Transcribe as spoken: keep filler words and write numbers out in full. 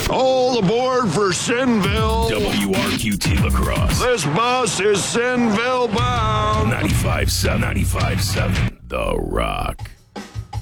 All aboard for Sinville. W R Q T Lacrosse. This bus is Sinville bound. ninety-five seven, ninety-five seven, The Rock.